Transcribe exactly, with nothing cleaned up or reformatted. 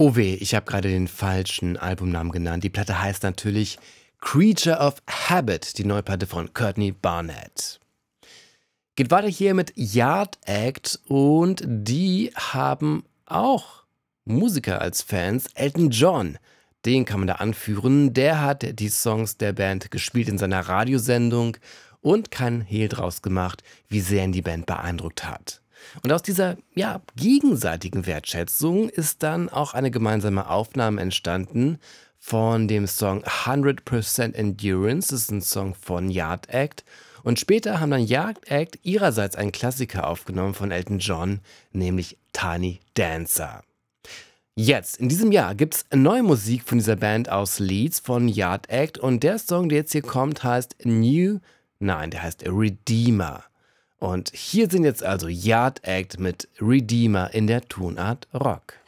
Oh weh, ich habe gerade den falschen Albumnamen genannt. Die Platte heißt natürlich Creature of Habit, die neue Platte von Courtney Barnett. Geht weiter hier mit Yard Act und die haben auch Musiker als Fans. Elton John, den kann man da anführen. Der hat die Songs der Band gespielt in seiner Radiosendung und keinen Hehl draus gemacht, wie sehr ihn die Band beeindruckt hat. Und aus dieser ja, gegenseitigen Wertschätzung ist dann auch eine gemeinsame Aufnahme entstanden von dem Song hundert Percent Endurance. Das ist ein Song von Yard Act. Und später haben dann Yard Act ihrerseits einen Klassiker aufgenommen von Elton John, nämlich Tiny Dancer. Jetzt, in diesem Jahr, gibt es neue Musik von dieser Band aus Leeds, von Yard Act. Und der Song, der jetzt hier kommt, heißt New, nein, der heißt Redeemer. Und hier sind jetzt also Yard Act mit Redeemer in der Tonart Rock.